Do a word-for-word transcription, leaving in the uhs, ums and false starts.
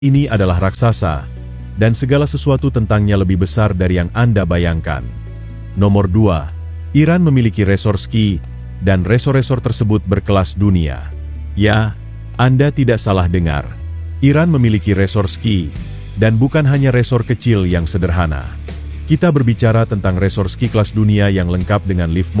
Ini adalah raksasa, dan segala sesuatu tentangnya lebih besar dari yang Anda bayangkan. Nomor dua. Iran memiliki resor ski, dan resor-resor tersebut berkelas dunia. Ya, Anda tidak salah dengar. Iran memiliki resor ski, dan bukan hanya resor kecil yang sederhana. Kita berbicara tentang resor ski kelas dunia yang lengkap dengan lift